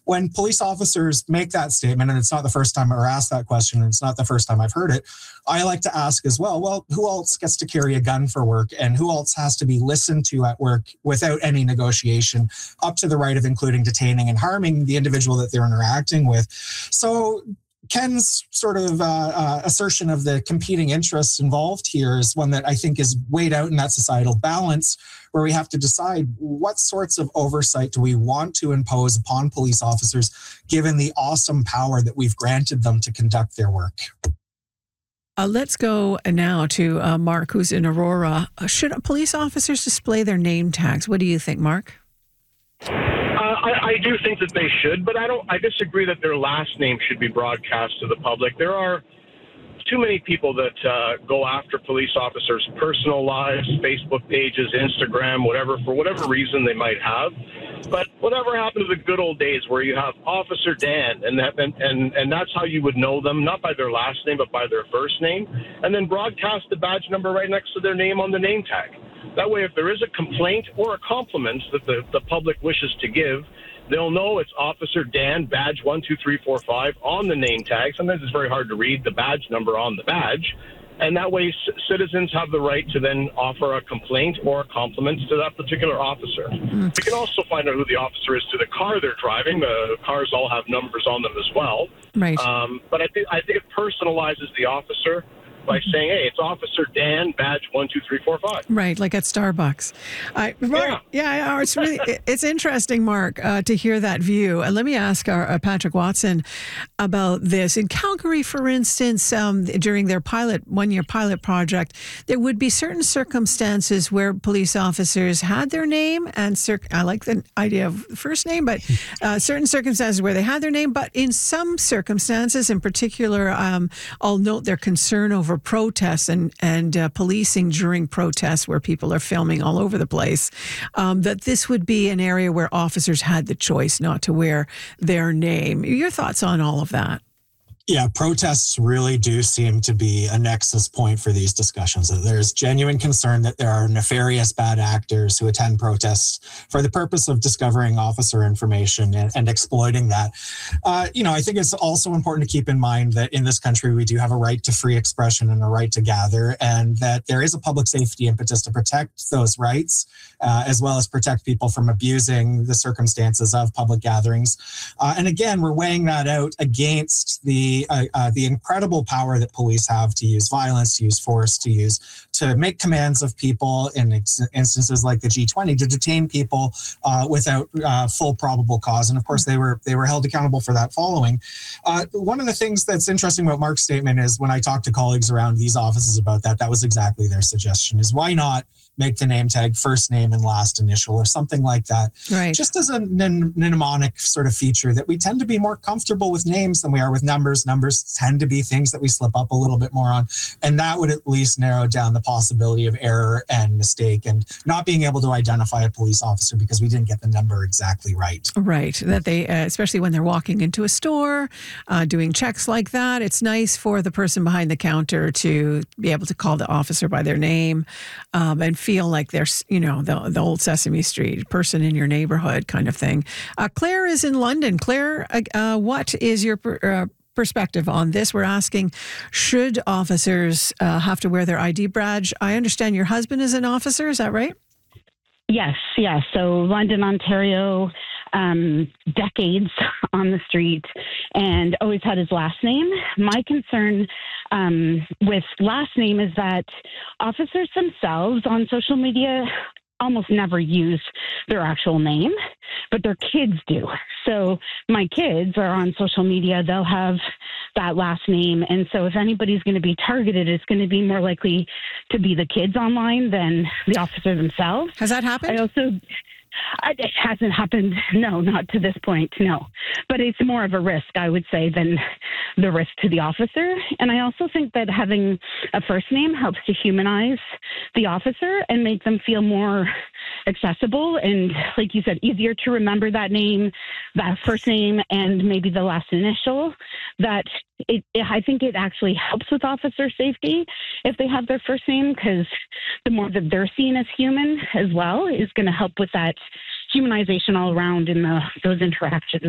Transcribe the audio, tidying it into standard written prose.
when police officers make that statement, and it's not the first time I asked that question, and it's not the first time I've heard it, I like to ask as well, who else gets to carry a gun for work, and who else has to be listened to at work without any negotiation, up to the right of including detaining and harming the individual that they're interacting with? So Ken's sort of assertion of the competing interests involved here is one that I think is weighed out in that societal balance, where we have to decide what sorts of oversight do we want to impose upon police officers, given the awesome power that we've granted them to conduct their work. Let's go now to Mark, who's in Aurora. Should police officers display their name tags? What do you think, Mark? I do think that they should, but I disagree that their last name should be broadcast to the public. There are too many people that go after police officers' personal lives, Facebook pages, Instagram, whatever, for whatever reason they might have. But whatever happened to the good old days where you have Officer Dan, and that's how you would know them, not by their last name, but by their first name, and then broadcast the badge number right next to their name on the name tag. That way, if there is a complaint or a compliment that the public wishes to give, they'll know it's Officer Dan, badge 12345 on the name tag. Sometimes it's very hard to read the badge number on the badge. And that way, citizens have the right to then offer a complaint or a compliment to that particular officer. You can also find out who the officer is to the car they're driving. The cars all have numbers on them as well. Right. But I think it personalizes the officer by saying, hey, it's Officer Dan, badge 12345. Right, like at Starbucks. Mark, it's really it's interesting, Mark, to hear that view. Let me ask our Patrick Watson about this. In Calgary, for instance, during their one-year pilot project, there would be certain circumstances where police officers had their name, and I like the idea of first name, but certain circumstances where they had their name, but in some circumstances, in particular, I'll note their concern over protests and policing during protests where people are filming all over the place, that this would be an area where officers had the choice not to wear their name. Your thoughts on all of that? Yeah, protests really do seem to be a nexus point for these discussions. There's genuine concern that there are nefarious bad actors who attend protests for the purpose of discovering officer information and exploiting that. I think it's also important to keep in mind that in this country, we do have a right to free expression and a right to gather, and that there is a public safety impetus to protect those rights, as well as protect people from abusing the circumstances of public gatherings. And again, we're weighing that out against the incredible power that police have to use violence, to use force, to make commands of people in instances like the G20 to detain people without full probable cause. And of course, they were held accountable for that following. One of the things that's interesting about Mark's statement is when I talked to colleagues around these offices about that was exactly their suggestion, is why not make the name tag first name and last initial or something like that. Right. Just as a mnemonic sort of feature that we tend to be more comfortable with names than we are with numbers. Numbers tend to be things that we slip up a little bit more on. And that would at least narrow down the possibility of error and mistake and not being able to identify a police officer because we didn't get the number exactly right. Right. That they, especially when they're walking into a store, doing checks like that, it's nice for the person behind the counter to be able to call the officer by their name and feel like they're, the old Sesame Street person in your neighborhood kind of thing. Claire is in London. Claire, what is your perspective on this? We're asking, should officers have to wear their ID badge? I understand your husband is an officer. Is that right? Yes. So London, Ontario, decades on the street, and always had his last name. My concern with last name is that officers themselves on social media almost never use their actual name, but their kids do. So my kids are on social media, they'll have that last name. And so if anybody's going to be targeted, it's going to be more likely to be the kids online than the officer themselves. Has that happened? It hasn't happened. No, not to this point. No, but it's more of a risk, I would say, than the risk to the officer. And I also think that having a first name helps to humanize the officer and make them feel more accessible. And like you said, easier to remember that name, that first name, and maybe the last initial. I think it actually helps with officer safety if they have their first name, because the more that they're seen as human as well is going to help with that humanization all around in those interactions.